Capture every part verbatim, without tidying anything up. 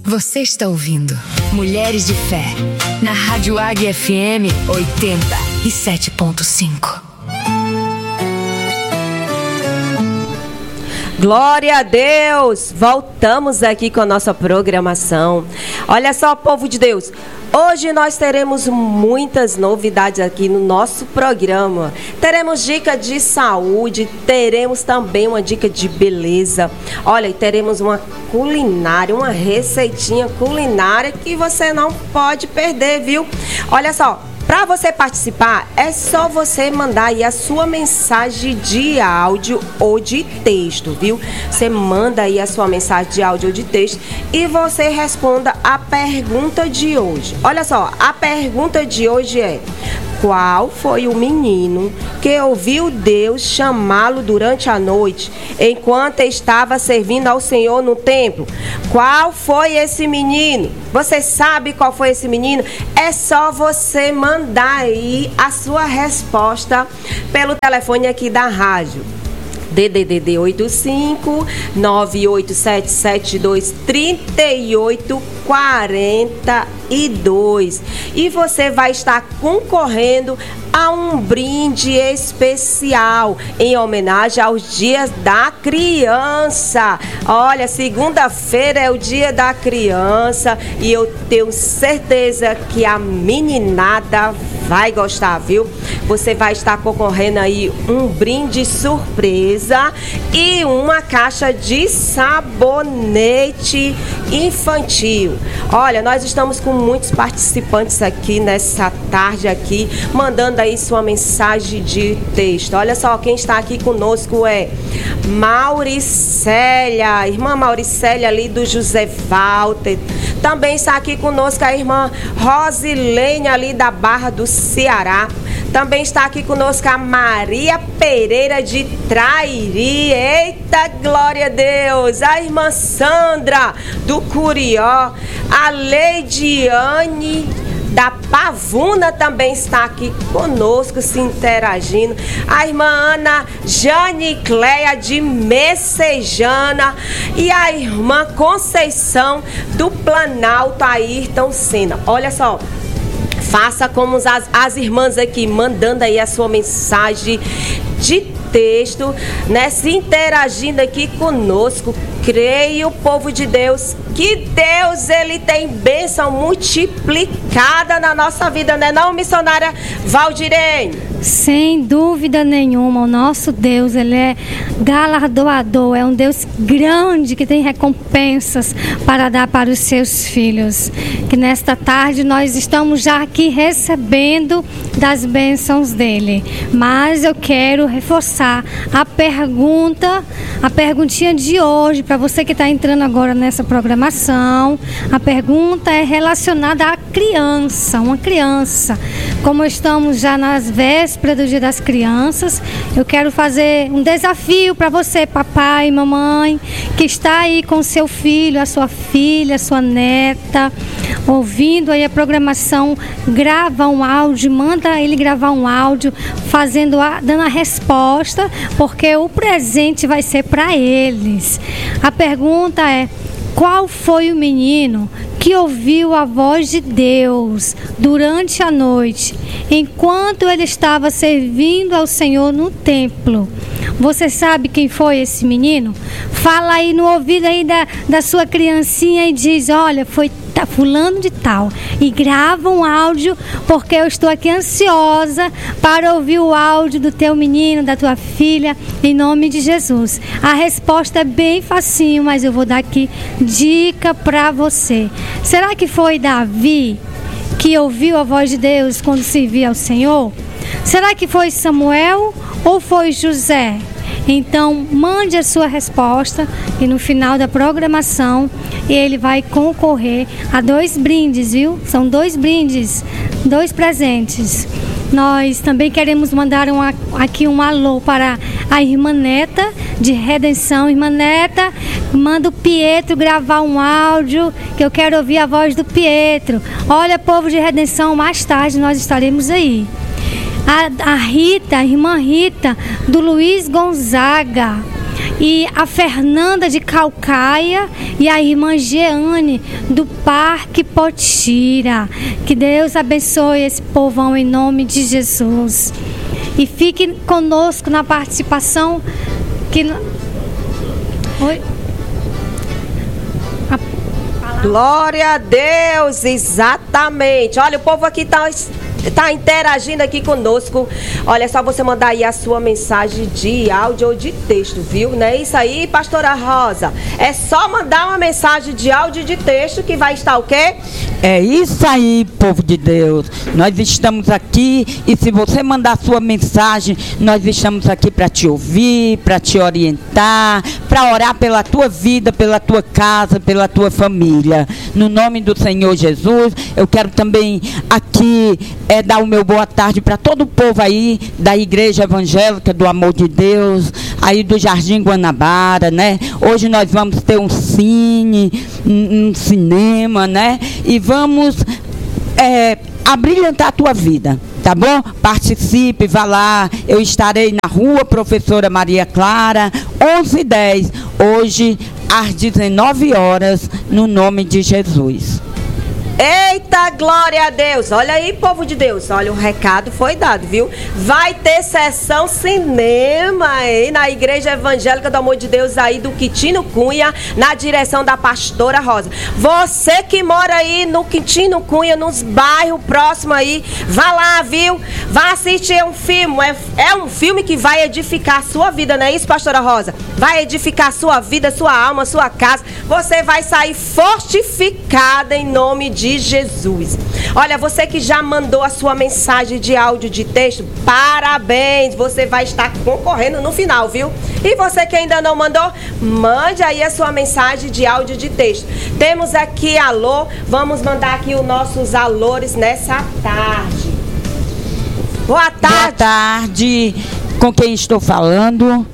Você está ouvindo Mulheres de Fé, na Rádio Águia F M oitenta e sete ponto cinco. Glória a Deus! Voltamos aqui com a nossa programação. Olha só, povo de Deus, hoje nós teremos muitas novidades aqui no nosso programa. Teremos dica de saúde, teremos também uma dica de beleza. Olha, e teremos uma culinária, uma receitinha culinária que você não pode perder, viu? Olha só. Para você participar, é só você mandar aí a sua mensagem de áudio ou de texto, viu? Você manda aí a sua mensagem de áudio ou de texto e você responda a pergunta de hoje. Olha só, a pergunta de hoje é: qual foi o menino que ouviu Deus chamá-lo durante a noite, enquanto estava servindo ao Senhor no templo? Qual foi esse menino? Você sabe qual foi esse menino? É só você mandar aí a sua resposta pelo telefone aqui da rádio. D D D oito cinco, nove oito sete sete dois, três oito quatro dois. E você vai estar concorrendo a um brinde especial em homenagem aos Dias da Criança. Olha, segunda-feira é o Dia da Criança e eu tenho certeza que a meninada vai gostar, viu? Você vai estar concorrendo aí um brinde surpresa e uma caixa de sabonete infantil. Olha, nós estamos com muitos participantes aqui nessa tarde aqui, mandando aí sua mensagem de texto. Olha só, quem está aqui conosco é Mauricélia, irmã Mauricélia ali do José Walter. Também está aqui conosco a irmã Rosilene ali da Barra do Ceará. Também está aqui conosco a Maria Pereira de Trairi. Eita, glória a Deus! A irmã Sandra do Curió. A Leidiane da Pavuna também está aqui conosco, se interagindo. A irmã Ana Janicleia de Messejana. E a irmã Conceição do Planalto, Ayrton Senna. Olha só. Faça como as, as irmãs aqui, mandando aí a sua mensagem de texto, né? Se interagindo aqui conosco. Creio, povo de Deus, que Deus, ele tem bênção multiplicada na nossa vida, né não, missionária Valdirene? Sem dúvida nenhuma, o nosso Deus, ele é galardoador, é um Deus grande que tem recompensas para dar para os seus filhos. Que nesta tarde nós estamos já aqui recebendo das bênçãos dele. Mas eu quero reforçar a pergunta, a perguntinha de hoje, para você que está entrando agora nessa programação. A pergunta é relacionada à criança, uma criança. Como estamos já nas vésperas do Dia das Crianças, eu quero fazer um desafio para você, papai, mamãe, que está aí com seu filho, a sua filha, a sua neta, ouvindo aí a programação. Grava um áudio, manda ele gravar um áudio, fazendo a, dando a resposta, porque o presente vai ser para eles. A pergunta é: qual foi o menino que ouviu a voz de Deus durante a noite, enquanto ele estava servindo ao Senhor no templo? Você sabe quem foi esse menino? Fala aí no ouvido aí da, da sua criancinha e diz: olha, foi tá, fulano de tal. E grava um áudio, porque eu estou aqui ansiosa para ouvir o áudio do teu menino, da tua filha, em nome de Jesus. A resposta é bem facinho, mas eu vou dar aqui dica para você. Será que foi Davi que ouviu a voz de Deus quando servia ao Senhor? Será que foi Samuel ou foi José? Então, mande a sua resposta e no final da programação ele vai concorrer a dois brindes, viu? São dois brindes, dois presentes. Nós também queremos mandar um, aqui um alô para a irmã Neta de Redenção. Irmã Neta, manda o Pietro gravar um áudio, que eu quero ouvir a voz do Pietro. Olha, povo de Redenção, mais tarde nós estaremos aí. A, a Rita, a irmã Rita, do Luiz Gonzaga. e a Fernanda de Calcaia e a irmã Jeane do Parque Potira. Que Deus abençoe esse povão em nome de Jesus. E fique conosco na participação que... Oi? Glória a Deus, exatamente. Olha, o povo aqui está tá interagindo aqui conosco. Olha, é só você mandar aí a sua mensagem de áudio ou de texto, viu? Não é isso aí, pastora Rosa? É só mandar uma mensagem de áudio e de texto que vai estar o quê? É isso aí, povo de Deus. Nós estamos aqui e se você mandar sua mensagem, nós estamos aqui para te ouvir, para te orientar, para orar pela tua vida, pela tua casa, pela tua família. No nome do Senhor Jesus, eu quero também aqui é, dar o meu boa tarde para todo o povo aí da Igreja Evangélica do Amor de Deus, aí do Jardim Guanabara, né? Hoje nós vamos ter um cine, um, um cinema, né? E vamos é, abrilhantar a tua vida, tá bom? Participe, vá lá. Eu estarei na rua Professora Maria Clara, onze e dez, hoje às dezenove horas, no nome de Jesus. Eita, glória a Deus. Olha aí, povo de Deus. Olha, o recado foi dado, viu? Vai ter sessão cinema aí na Igreja Evangélica do Amor de Deus aí do Quintino Cunha, na direção da pastora Rosa. Você que mora aí no Quintino Cunha, nos bairros próximos aí, vá lá, viu? Vá assistir um filme. É, é um filme que vai edificar a sua vida, não é isso, pastora Rosa? Vai edificar a sua vida, sua alma, sua casa. Você vai sair fortificada em nome de De Jesus. Olha, você que já mandou a sua mensagem de áudio, de texto, parabéns, você vai estar concorrendo no final, viu? E você que ainda não mandou, mande aí a sua mensagem de áudio, de texto. Temos aqui alô, vamos mandar aqui os nossos alôres nessa tarde. Boa tarde. Boa tarde, com quem estou falando?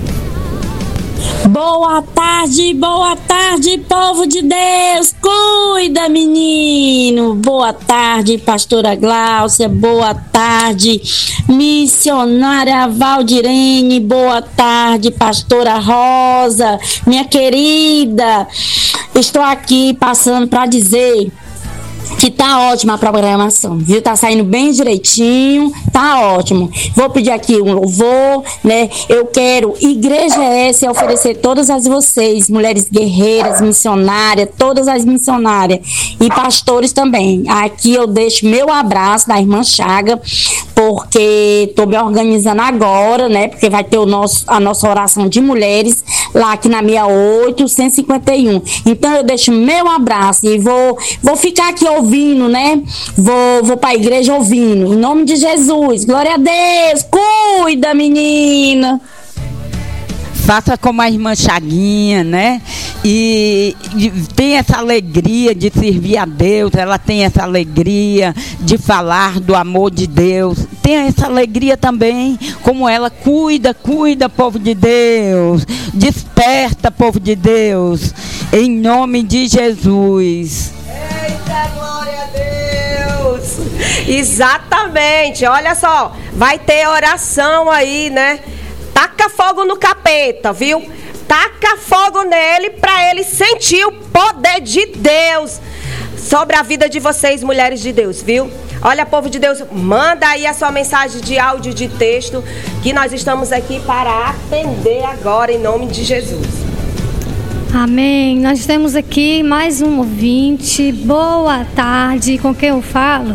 Boa tarde, boa tarde, povo de Deus, cuida, menino. Boa tarde, pastora Gláucia, boa tarde, missionária Valdirene, boa tarde, pastora Rosa, minha querida. Estou aqui passando para dizer que tá ótima a programação, viu? Tá saindo bem direitinho, tá ótimo. Vou pedir aqui um louvor, né? Eu quero, Igreja S, oferecer todas as vocês, mulheres guerreiras, missionárias, todas as missionárias e pastores também. Aqui eu deixo meu abraço da irmã Chaga, porque tô me organizando agora, né? Porque vai ter o nosso, a nossa oração de mulheres lá aqui na meia oito, cento e cinquenta e um. Então eu deixo meu abraço e vou, vou ficar aqui ouvindo, né? Vou, vou para a igreja ouvindo. Em nome de Jesus. Glória a Deus. Cuida, menina. Faça como a irmã Chaguinha, né? E, e tem essa alegria de servir a Deus, ela tem essa alegria de falar do amor de Deus. Tem essa alegria também, como ela cuida, cuida, povo de Deus. Desperta, povo de Deus, em nome de Jesus. Eita, glória a Deus. Exatamente, olha só, vai ter oração aí, né? Taca fogo no capeta, viu? Taca fogo nele para ele sentir o poder de Deus sobre a vida de vocês, mulheres de Deus, viu? Olha, povo de Deus, manda aí a sua mensagem de áudio, de texto, que nós estamos aqui para atender agora, em nome de Jesus. Amém. Nós temos aqui mais um ouvinte. Boa tarde. Com quem eu falo?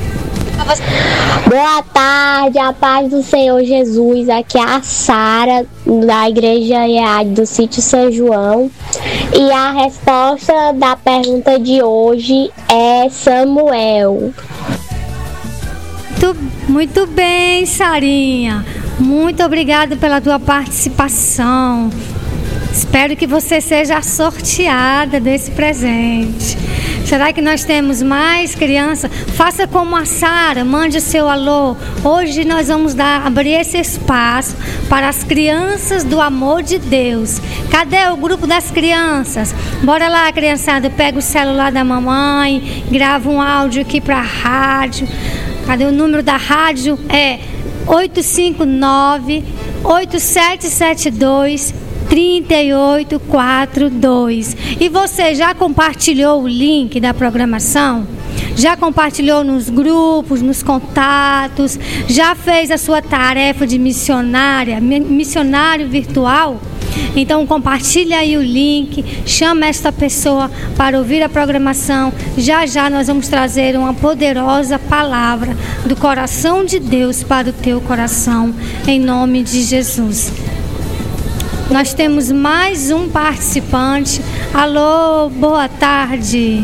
Boa tarde, a paz do Senhor Jesus. Aqui é a Sara, da Igreja E A D do Sítio São João. E a resposta da pergunta de hoje é Samuel. Muito, muito bem, Sarinha. Muito obrigada pela tua participação. Espero que você seja sorteada desse presente. Será que nós temos mais crianças? Faça como a Sara, mande o seu alô. Hoje nós vamos dar, abrir esse espaço para as crianças do amor de Deus. Cadê o grupo das crianças? Bora lá, criançada, pega o celular da mamãe, grava um áudio aqui para a rádio. Cadê o número da rádio? É oito cinco nove, oito sete sete dois, três oito quatro dois. E você já compartilhou o link da programação? Já compartilhou nos grupos, nos contatos? Já fez a sua tarefa de missionária, missionário virtual? Então compartilha aí o link, chama esta pessoa para ouvir a programação. Já já nós vamos trazer uma poderosa palavra do coração de Deus para o teu coração, em nome de Jesus. Nós temos mais um participante. Alô, boa tarde.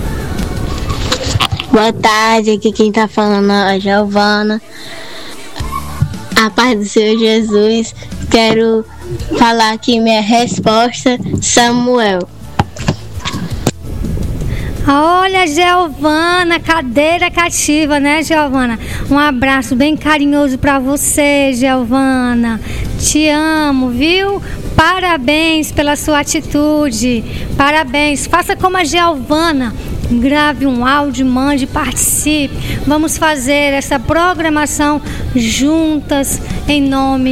Boa tarde, aqui quem tá falando é a Giovana. A paz do Senhor Jesus. Quero falar aqui minha resposta, Samuel. Olha, Giovana, cadeira cativa, né, Giovana? Um abraço bem carinhoso para você, Giovana. Te amo, viu? Parabéns pela sua atitude. Parabéns. Faça como a Giovana. Grave um áudio, mande, participe. Vamos fazer essa programação juntas em nome